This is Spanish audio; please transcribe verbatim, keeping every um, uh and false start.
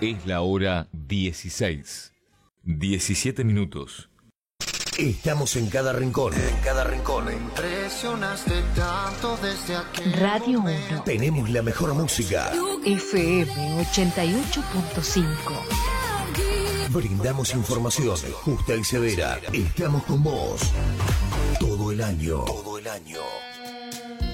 Es la hora dieciséis. diecisiete minutos. Estamos en cada rincón. En cada rincón. Impresionaste tanto desde aquel Radio momento. uno. Tenemos la mejor música. F M ochenta y ocho punto cinco. Brindamos información justa y severa. Estamos con vos todo el año. Todo el año.